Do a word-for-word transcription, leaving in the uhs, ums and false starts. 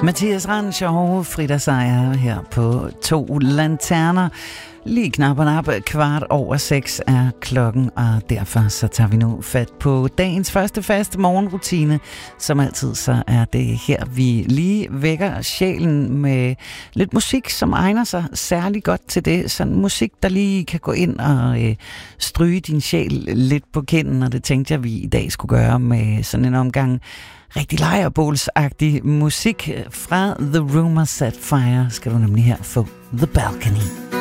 Mathias Rancher og Frida Seier her på To Lanterner. Lige knap og nap, kvart over seks er klokken, og derfor så tager vi nu fat på dagens første faste morgenrutine. Som altid så er det her, vi lige vækker sjælen med lidt musik, som egner sig særlig godt til det. Sådan musik, der lige kan gå ind og øh, stryge din sjæl lidt på kinden, og det tænkte jeg, vi i dag skulle gøre med sådan en omgang rigtig lejrebålsagtig musik fra The Rumor Set Fire. Skal du nemlig her få The Balcony.